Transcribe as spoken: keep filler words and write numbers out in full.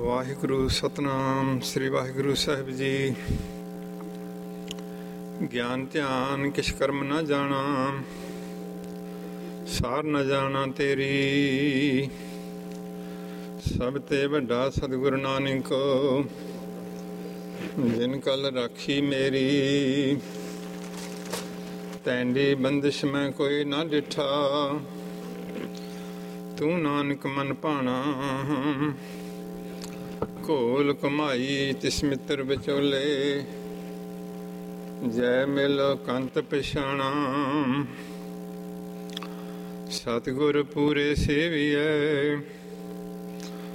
ਵਾਹਿਗੁਰੂ ਸਤਨਾਮ ਸ੍ਰੀ ਵਾਹਿਗੁਰੂ ਸਾਹਿਬ ਜੀ। ਗਿਆਨ ਧਿਆਨ ਕਿਛ ਕਰਮ ਨਾ ਜਾਣਾ, ਸਾਰ ਨਾ ਜਾਣਾ ਤੇਰੀ। ਸਭ ਤੇ ਵੱਡਾ ਸਤਿਗੁਰੂ ਨਾਨਕ, ਜਿਨ ਕਲ ਰਾਖੀ ਮੇਰੀ। ਤੈਂਡੀ ਬੰਦਿਸ਼ ਮੈਂ ਕੋਈ ਨਾ ਡਿਠਾ, ਤੂੰ ਨਾਨਕ ਮਨ ਭਾਣਾ। ਘੋਲ ਕਮਾਈ ਤਿਸ ਮਿੱਤਰ ਵਿਚੋਲੇ, ਜੈ ਮਿਲ ਕੰਤ ਪਛਾਣਾ। ਸਤਿਗੁਰ ਪੂਰੇ ਸੇਵੀਐ,